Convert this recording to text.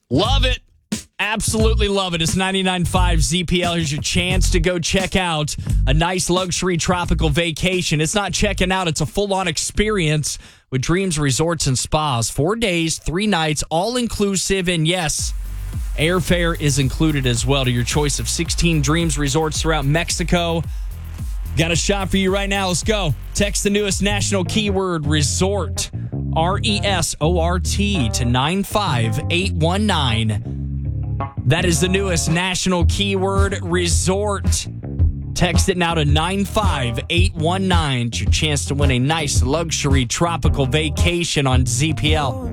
Love it. Absolutely love it. It's 99.5 ZPL. Here's your chance to go check out a nice luxury tropical vacation. It's not checking out. It's a full-on experience with Dreams Resorts and Spas. 4 days, 3 nights, all-inclusive. And yes, airfare is included as well to your choice of 16 Dreams Resorts throughout Mexico. Got a shot for you right now. Let's go. Text the newest national keyword, resort, RESORT, to 95819. That is the newest national keyword, resort. Text it now to 95819. It's your chance to win a nice luxury tropical vacation on ZPL.